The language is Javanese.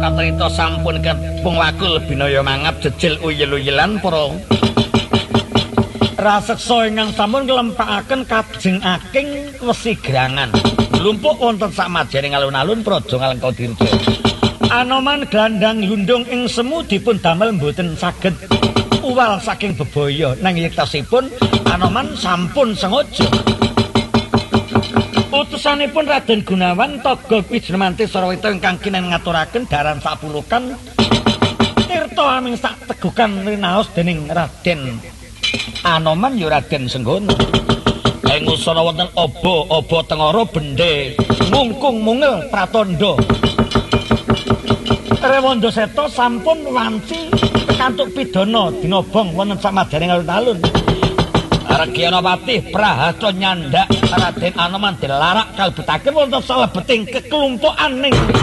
katrita sampun kepung wakul binaya mangap jejel uyel-uyelan para raseksa ingkang sampun nglempakaken kajeng aking wesi gerangan. Lumpuk wonten sak majaning alun-alun Praja Ngalengkadirja. Anoman glandang yundung ing semu dipun damel mboten saged uwal saking bebaya nanging yektosipun Anoman sampun sengaja. Utusanipun Raden Gunawan Toga Wijmanti Sarawita ingkang kinen ngaturaken daran sapulukan tirta aming sak tegukan rinaos dening Raden Anoman ya Raden Senggana. Ing usana wonten aba tengara bendhe ngungkung mungel pratandha. Rewanda Seta sampun wanci kantuk pidana dinobong wonten samajaning alun-alun. Regyanapati Prahaca nyandak Raden Anoman dilarak kalebetaken wonten salebeting kekelumpukan ning